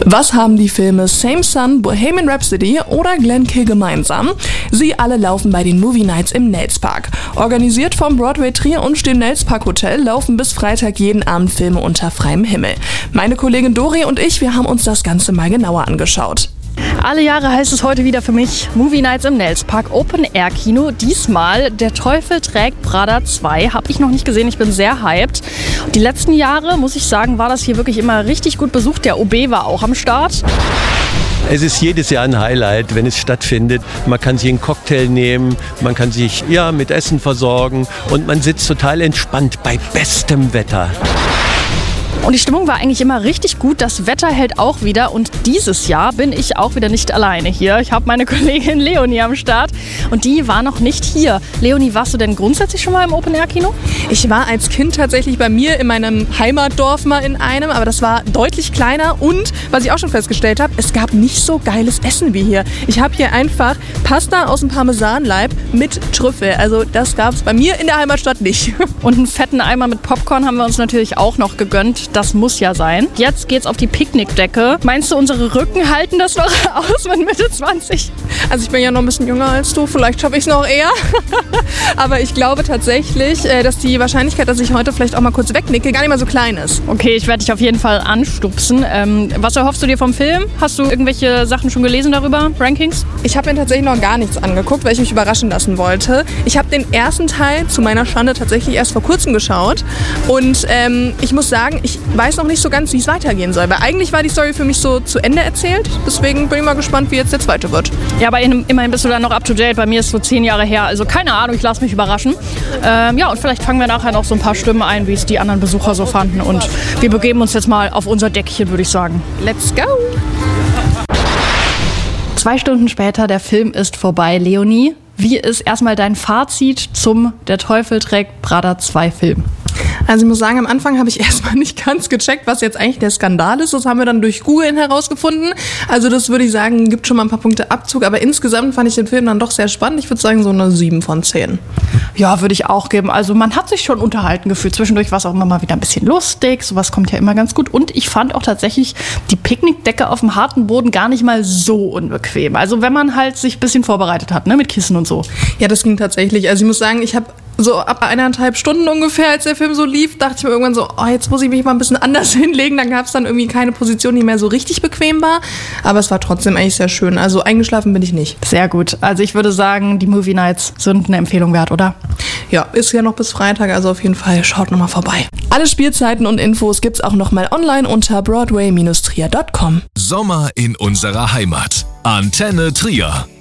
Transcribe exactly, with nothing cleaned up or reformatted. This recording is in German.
Was haben die Filme Same Sun, Bohemian Rhapsody oder Glenkill gemeinsam? Sie alle laufen bei den Movie Nights im Nelspark. Organisiert vom Broadway Trier und dem Nelspark Hotel laufen bis Freitag jeden Abend Filme unter freiem Himmel. Meine Kollegin Dori und ich, wir haben uns das Ganze mal genauer angeschaut. Alle Jahre heißt es heute wieder für mich Movie Nights im Nelspark Open Air Kino. Diesmal Der Teufel trägt Prada zwei. Habe ich noch nicht gesehen, ich bin sehr hyped. Die letzten Jahre, muss ich sagen, war das hier wirklich immer richtig gut besucht. Der O B war auch am Start. Es ist jedes Jahr ein Highlight, wenn es stattfindet. Man kann sich einen Cocktail nehmen, man kann sich ja, mit Essen versorgen und man sitzt total entspannt bei bestem Wetter. Und die Stimmung war eigentlich immer richtig gut. Das Wetter hält auch wieder. Und dieses Jahr bin ich auch wieder nicht alleine hier. Ich habe meine Kollegin Leonie am Start und die war noch nicht hier. Leonie, warst du denn grundsätzlich schon mal im Open-Air-Kino? Ich war als Kind tatsächlich bei mir in meinem Heimatdorf mal in einem, aber das war deutlich kleiner. Und was ich auch schon festgestellt habe, es gab nicht so geiles Essen wie hier. Ich habe hier einfach Pasta aus dem Parmesanleib mit Trüffel. Also das gab es bei mir in der Heimatstadt nicht. Und einen fetten Eimer mit Popcorn haben wir uns natürlich auch noch gegönnt. Das muss ja sein. Jetzt geht's auf die Picknickdecke. Meinst du, unsere Rücken halten das noch aus mit Mitte zwanzig? Also ich bin ja noch ein bisschen jünger als du, vielleicht schaffe ich es noch eher. Aber ich glaube tatsächlich, dass die Wahrscheinlichkeit, dass ich heute vielleicht auch mal kurz wegnicke, gar nicht mal so klein ist. Okay, ich werde dich auf jeden Fall anstupsen. Ähm, was erhoffst du dir vom Film? Hast du irgendwelche Sachen schon gelesen darüber? Rankings? Ich habe mir tatsächlich noch gar nichts angeguckt, weil ich mich überraschen lassen wollte. Ich habe den ersten Teil zu meiner Schande tatsächlich erst vor kurzem geschaut. Und ähm, ich muss sagen, ich weiß noch nicht so ganz, wie es weitergehen soll. Weil eigentlich war die Story für mich so zu Ende erzählt. Deswegen bin ich mal gespannt, wie jetzt der zweite wird. Ja, aber immerhin bist du dann noch up to date. Bei mir ist es so zehn Jahre her. Also keine Ahnung, ich lasse mich überraschen. Ähm, ja, und vielleicht fangen wir nachher noch so ein paar Stimmen ein, wie es die anderen Besucher so fanden. Und wir begeben uns jetzt mal auf unser Deckchen, würde ich sagen. Let's go! Zwei Stunden später, der Film ist vorbei. Leonie, wie ist erstmal dein Fazit zum Der Teufel trägt Prada zwei Film? Also ich muss sagen, am Anfang habe ich erstmal nicht ganz gecheckt, was jetzt eigentlich der Skandal ist. Das haben wir dann durch Google herausgefunden. Also das würde ich sagen, gibt schon mal ein paar Punkte Abzug. Aber insgesamt fand ich den Film dann doch sehr spannend. Ich würde sagen, so eine sieben von zehn. Ja, würde ich auch geben. Also man hat sich schon unterhalten gefühlt. Zwischendurch war es auch immer mal wieder ein bisschen lustig. Sowas kommt ja immer ganz gut. Und ich fand auch tatsächlich die Picknickdecke auf dem harten Boden gar nicht mal so unbequem. Also wenn man halt sich ein bisschen vorbereitet hat, ne, mit Kissen und so. Ja, das ging tatsächlich. Also ich muss sagen, ich habe so ab eineinhalb Stunden ungefähr, als der Film so lief, dachte ich mir irgendwann so, oh, jetzt muss ich mich mal ein bisschen anders hinlegen. Dann gab es dann irgendwie keine Position, die mehr so richtig bequem war. Aber es war trotzdem eigentlich sehr schön. Also eingeschlafen bin ich nicht. Sehr gut. Also ich würde sagen, die Movie Nights sind eine Empfehlung wert, oder? Ja, ist ja noch bis Freitag, also auf jeden Fall schaut nochmal vorbei. Alle Spielzeiten und Infos gibt's auch nochmal online unter broadway Bindestrich trier Punkt com. Sommer in unserer Heimat. Antenne Trier.